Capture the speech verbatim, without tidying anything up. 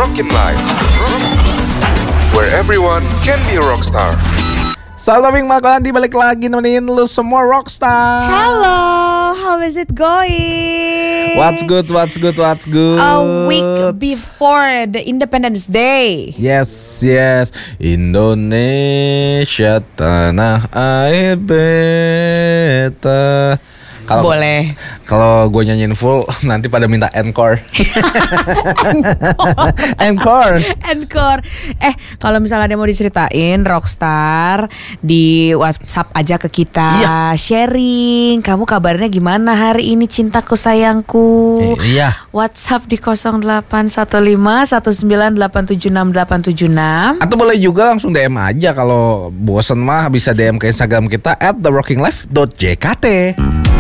Rockin' Life, where everyone can be a rockstar. Selamat Ming Malkolandi balik lagi nemenin lu semua rockstar. Hello, how is it going? What's good, what's good, what's good? A week before the Independence Day. Yes, yes. Indonesia tanah air beta. Kalo, Boleh. Kalau gue nyanyiin full nanti pada minta encore. Encore. Encore. Eh, kalau misalnya ada mau diceritain Rockstar di WhatsApp aja ke kita. Iya. Sharing. Kamu kabarnya gimana hari ini cintaku sayangku? Eh, iya. WhatsApp di nol delapan satu lima satu sembilan delapan tujuh enam delapan tujuh enam. Atau boleh juga langsung D M aja. Kalau bosen mah bisa D M ke Instagram kita at the rocking life dot j k t.